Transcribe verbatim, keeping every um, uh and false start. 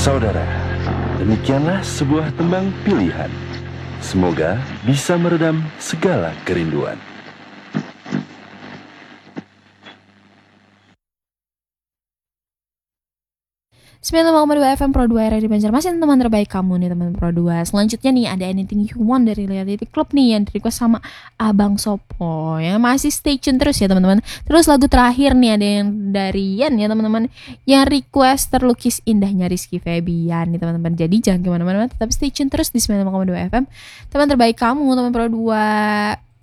Saudara, demikianlah sebuah tembang pilihan. Semoga bisa meredam segala kerinduan. sembilan puluh lima koma dua F M Pro dua R di Banjarmasin, teman terbaik kamu nih teman Pro dua. Selanjutnya nih ada Anything You Want dari Reality Club nih yang request sama Abang Sopo ya. Masih stay tune terus ya teman-teman. Terus lagu terakhir nih ada yang dari Yan ya teman-teman, yang request Terlukis Indahnya Rizky Febian nih teman-teman. Jadi jangan kemana-mana, tetap stay tune terus di sembilan puluh lima koma dua F M, teman terbaik kamu teman Pro dua.